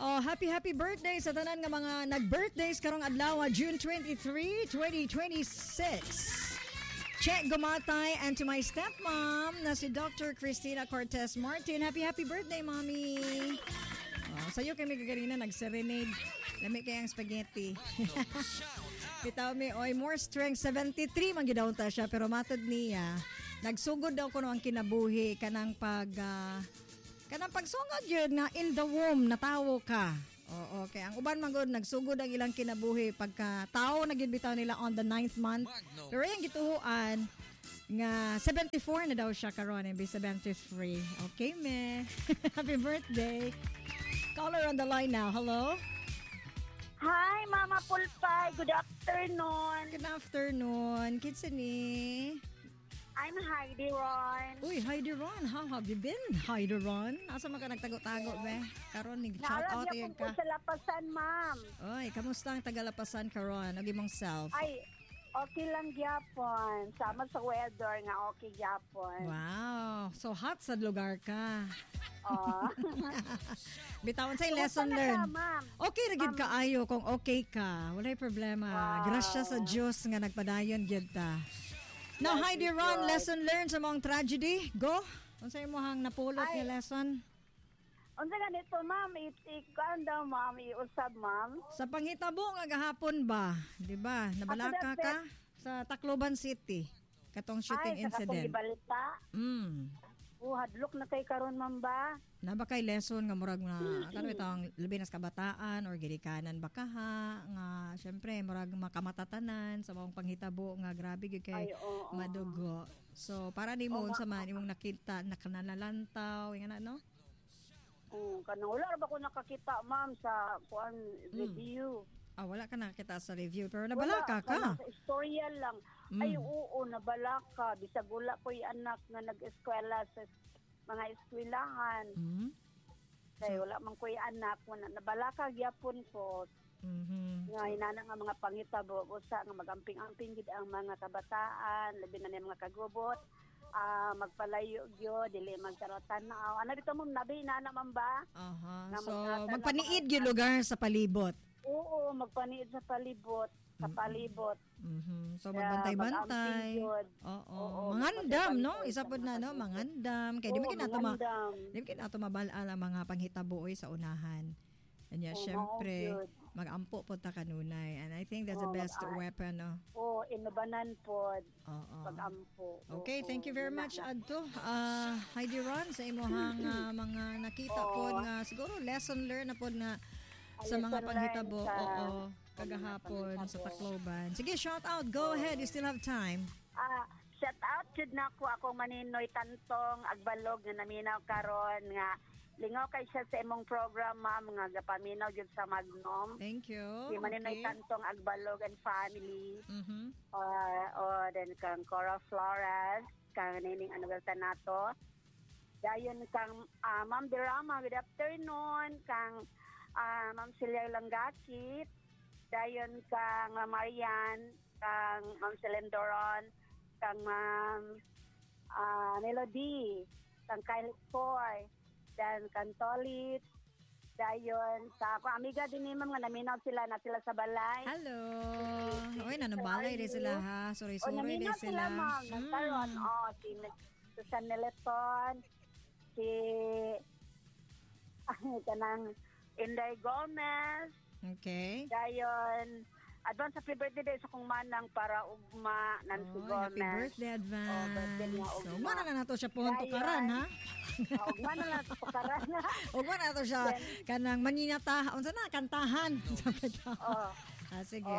Oh, happy birthday sa tanan nga mga nag-birthdays karong adlaw, June 23, 2026. Check Gumatay and to my stepmom na si Dr. Cristina Cortez Martin. Happy birthday, mommy. Oh, sa'yo kami kaganina nag-serenade. Lami kayang spaghetti. Bitaw mi, oy, more strength. 73 man gidawon ta siya, pero matod niya, nagsugod daw kuno ang kinabuhi kanang pagsugod yun nga in the womb natawo ka. Oo, okay. Ang uban man gud nagsugod ang ilang kinabuhi pagka tao na gid bitaw nila on the 9th month. Pero yung gituhuan nga 74 na daw siya karon, be 73. Okay, me. Happy birthday. Caller on the line now. Hello? Hi, Mama Pulpay. Good afternoon. Good afternoon. Kinsa ni? I'm Heidi Ron. Uy, Heidi Ron. How have you been, Heidi Ron? Asa man ka nagtago-tago, be? Karon nag-shout out yun ka. Po sa Lapasan, ma'am. Uy, kamusta ang taga-Lapasan karon? Agi mong self. Ay, okay lang gyapon. Sama sa weather nga okay gyapon. Wow. So hot sa lugar ka. Oh. Bitawan sa'yo lesson learned. Okay na gid kaayo kung okay ka. Walay problema. Wow. Grasya sa Diyos nga nagpadayon gid ta. Now, Heidi Ron, lesson learned sa mong tragedy. Go. Unsay mo hang napulot nga lesson? Unsa ganito, ma'am? Ikan daw, ma'am. Iusab, ma'am. Sa panghitabo nga gahapon ba? Di ba? Nabalaka ka sa Tacloban City. Katong shooting incident. Ay, sa katong ibalita. Hadlok na kay karon, ma'am ba? Na ba kay lesson nga murag na kano itong labi nas kabataan or gidikanan ba ka ha nga syempre murag makamatatanan sa mga panghitabo nga grabe gyud kay madugo. So para nimo unsa man imong nakita nakanalalantaw nga no? Kanang wala ba ko nakakita, ma'am, sa review. Wala ka nakakita sa review pero nabalaka ka. Sa istorya lang. Ay, oo, nabalaka. Bisag wala ko'y anak nga nag-eskwela sa mga eskwelahan. Kaya wala man ko'y anak. Nabalaka gyapon ko. Nga hinana nga mga pangitabo. Usa nga magamping-amping gid ang mga kabataan. Labi na niya mga kagubot. Magpalayo gyo. Dili magkarotan na. Ano dito mo, nabi hinana man ba? So, magpaniid yung lugar sa palibot. Oo, magpaniid sa palibot. Sa palibot. So magbantay-bantay. Oo. Mangandam, no? Isa pod na, no? Mangandam. Kaya di mo kinato mabala ang mga panghitabo sa unahan. And syempre, mag-ampo po ta kanunay. And I think that's the best weapon, no? Inubanan po. Pag-ampo. Okay, thank you very much, Adto. Heidi Ron, sa imuhang mga nakita po nga, siguro lesson learned na po na sa mga panghitabo. Kagahapon sa Tacloban. Sige, shout out. Go ahead. You still have time. Shout out jud nako akong maninoy Tantong Agbalog nga naminaw karon nga lingaw kay siya sa imong program, ma'am, nga gapaminaw jud sa Magnom. Thank you. Si maninoy Tantong Agbalog and family. Then kang Cora Flores, kang nining Anuelta nato. Dayon kang Ma'am Dirama, good afternoon. Kang Ma'am Celia Langakit. Dayon kang Marian, kang Ma'am Celendoron, kang Ma'am Melody, kang Kyle Foy, dan kang Tolit. Dayon sa ako amiga din ni ma'am nga naminaw sila sa balay. Hello. Oy, nanabalay din sila ha. Sorry din sila. Ma'am. Nagkaroon, si Susan Neleton, si kanang Inday Gomez. Okay. Dayon, advance happy birthday sa kong manang para ugma Nancy Gomez. Happy birthday advance. Ugma na nato siya pohon tukaran ha. Ugma na nato tukaran ha. Ugma na nato siya kanang maninata. Unsa na kantahan. Sige.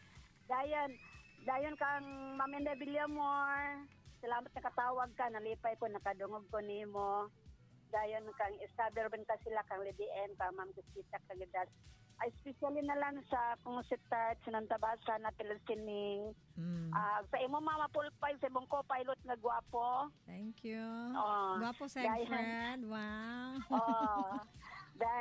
Dayon kang Ma'am Inday Villamor. Salamat na katawag ka, nalipay ko, nakadungog ko nimo. Dayon kang Estaberben ka sila, kang Lady M, kang Ma'am Kusita Kagadas. Especially na lang sa kung si Tat, sinantabasa na Pilisining. Sa imo Mama Pulpay, sa imong co-pilot na gwapo. Thank you. Gwapo sa friend. Wow.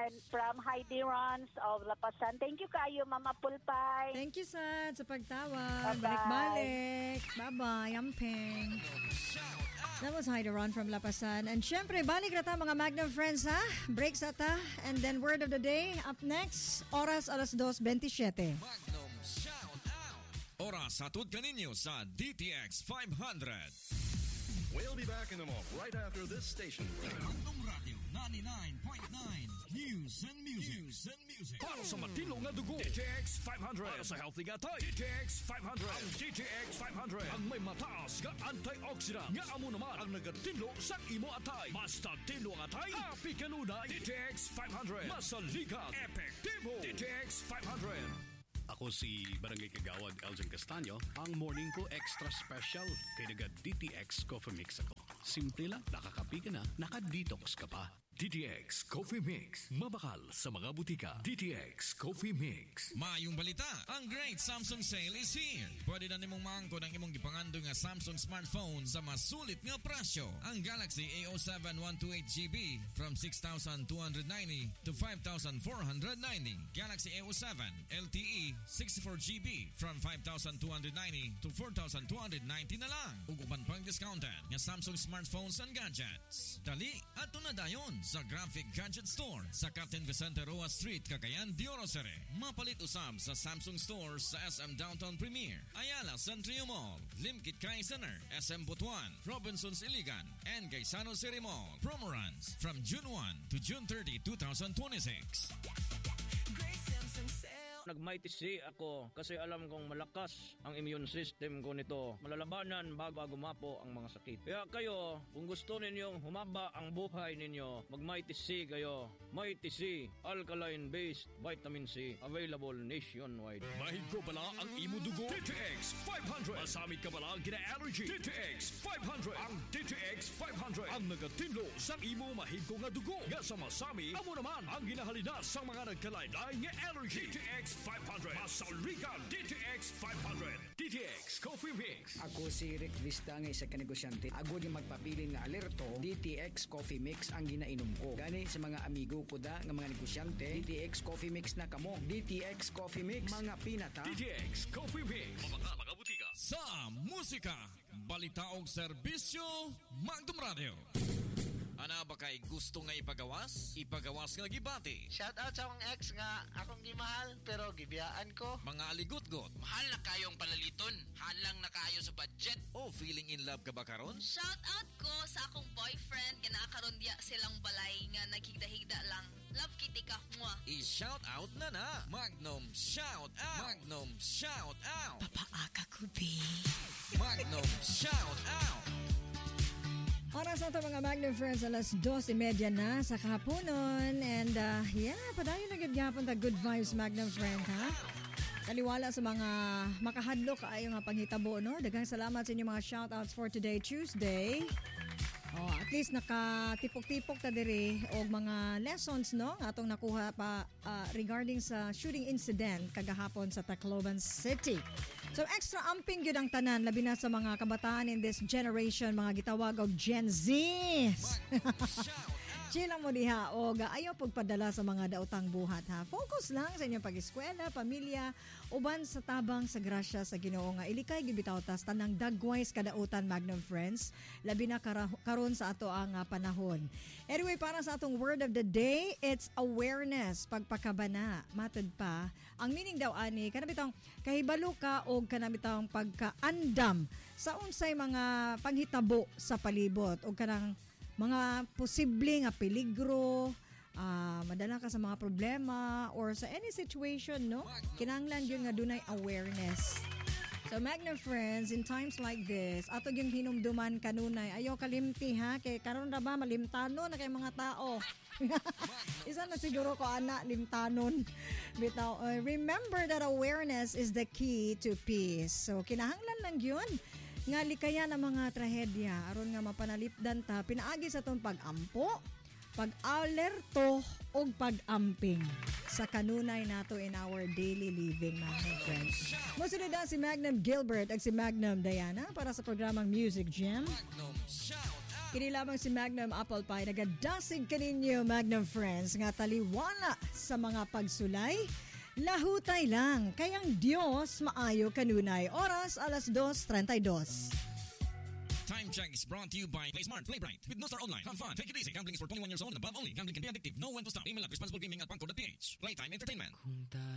and from Heidi Rons of Lapasan. Thank you kayo, Mama Pulpay. Thank you, Sad, sa pagtawag. Bye-bye. Balik-balik. Bye-bye. Yamping. That was Heideron from Lapasan. And syempre, balik na ta mga Magnum friends, ha? Break sa ta. And then word of the day, up next, oras alas 2:27. Magnum Shout Out. Oras hatod kaninyo sa DTX 500. We'll be back in a moment, right after this station. Magnum Radio 99.9. News and music. News and music. Para sa matilong na dugo, DTX 500. Para sa healthy gatay, DTX 500. Ang DTX 500 ang may mataas nga antioxidant. Nga amo naman ang nagatinlo sa imo atay. Basta tinlo ang atay, happy kanunay. DTX 500. Masalikat, epektibo. DTX 500. Ako si Barangay Kagawad Elgin Castaño, ang morning ko extra special kay naga DTX Coffee Mix ako. Simple lang, nakakapi ka na, naka-detox ka pa. DTX Coffee Mix. Mabakal sa mga butika. DTX Coffee Mix. Mayong balita, ang great Samsung sale is here. Pwede na nimong maangkon ang imong gipangando nga Samsung smartphone sa masulit nga presyo. Ang Galaxy A07 128GB from 6,290 to 5,490. Galaxy A07 LTE 64GB from 5,290 to 4,290 na lang. Ugupan pang discounted nga Samsung smartphones and gadgets. Dali, ato na dayon sa Graphic Gadget Store sa Captain Vicente Roa Street, Cagayan de Oro City. Mapalit usab sa Samsung Store sa SM Downtown Premier, Ayala Centrio Mall, Limkit Kai Center, SM Butuan, Robinsons Iligan, and Gaisano City Mall. Promo runs from June 1 to June 30, 2026. Nag-MyTC ako kasi alam kong malakas ang immune system ko nito. Malalabanan bago gumapo ang mga sakit. Kaya kayo, kung gusto ninyong humaba ang buhay ninyo, mag-MyTC kayo. MyTC, alkaline-based vitamin C, available nationwide. Mahigko pala ang imo dugo. DTX 500. Masamit ka pala gina-allergy. DTX 500. Ang DTX 500 ang nagatinlo sa imo mahigko nga dugo. Nga sa masami, amo naman ang ginahalina sa mga nagkalain-lain nga allergy. DTX 500. Masalikan DTX 500. DTX Coffee Mix. Ako si Rick Vista nga isa ka negosyante. Ako din magpabilin nga alerto, DTX Coffee Mix ang ginainom ko. Gani sa mga amigo ko da nga mga negosyante, DTX Coffee Mix na kamo. DTX Coffee Mix, mga pinata. DTX Coffee Mix. Mabaka mga butika. Sa musika, balita og serbisyo, Magnum Radio. Ana ba kay gusto nga ipagawas? Ipagawas nga gibati. Shout out sa akong ex nga akong gimahal pero gibiyaan ko. Mga aligot-got. Mahal na kayong palaliton. Halang na kayo sa budget. O feeling in love ka ba karon? Shout out ko sa akong boyfriend nga nakakaroon diya silang balay nga naghigda-higda lang. Love kitty ka. Mwah. I-shout out na na. Magnum Shout Out. Magnum Shout Out. Papaaka ko, be. Magnum Shout Out. Oras na ito mga Magnum friends, alas 2:30 na sa kahaponon. And padayon na gyapon ta good vibes Magnum friend, ha? Kaliwala sa mga makahadlok kaayo nga panghitabo, no? Daghang salamat sa inyo mga shoutouts for today, Tuesday. Oh, at least nakatipok-tipok ta diri og mga lessons, no? Atong nakuha pa regarding sa shooting incident kagahapon sa Tacloban City. So extra amping yun ang tanan, labi na sa mga kabataan in this generation, mga gitawag og Gen Zs. Chila mo diha o ayaw pagpadala sa mga daotang buhat, ha. Focus lang sa inyong pag-eskwela, pamilya, uban sa tabang sa grasya sa Ginoo nga ilikay gibitaw tas tanang dagways kadautan Magnum friends, labi na karon sa ato ang panahon. Anyway, para sa atong word of the day, it's awareness, pagpakabana. Matod pa, ang meaning daw ani kanabitang kahibalo ka o kanabitang pagkaandam sa unsay mga panghitabo sa palibot o kanang mga posible nga peligro, madala ka sa mga problema or sa any situation, no? Kinahanglan yun nga dunay awareness. So Magnum friends, in times like this, ato yung hinumduman kanunay, ayaw kalimti, ha? Kay karon ra ba malimtano na kay mga tao. Isa na siguro ko ana limtanon. Bitaw, remember that awareness is the key to peace. So kinahanglan lang yun nga likaya ng mga trahedya aron nga mapanalipdan ta pinaagi sa tong pag-ampo, pag-alerto ug pag-amping sa kanunay nato in our daily living, mga friends. Mosunod na si Magnum Gilbert at si Magnum Diana para sa programang Music Gem. Magnum Shout Out. Kini lamang si Magnum Apple Pie nagadasig kaninyo Magnum Friends nga taliwala sa mga pagsulay. Lahutay lang, kayang Diyos maayo kanunay. Oras, 2:32. Time check is brought to you by Play Smart, Play Bright. With No Star Online, have fun, take it easy. Gambling is for 21 years old and above only. Gambling can be addictive. Know when to stop. Email at responsiblegaming@pangko.ph. Playtime Entertainment.